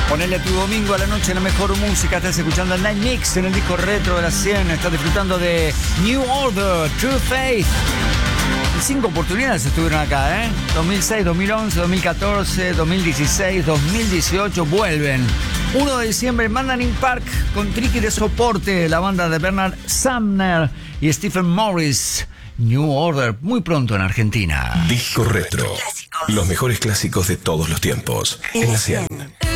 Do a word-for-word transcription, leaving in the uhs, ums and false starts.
Ponele tu domingo a la noche la mejor música. Estás escuchando el Night Mix en el disco retro de la cien. Estás disfrutando de New Order, True Faith. Cinco oportunidades estuvieron acá, ¿eh? dos mil seis, dos mil once, dos mil catorce, dos mil dieciséis, dos mil dieciocho. Vuelven. uno de diciembre, Mandarin Park con Tricky de soporte. La banda de Bernard Sumner y Stephen Morris. New Order, muy pronto en Argentina. Disco retro. Los mejores clásicos de todos los tiempos. En la cien.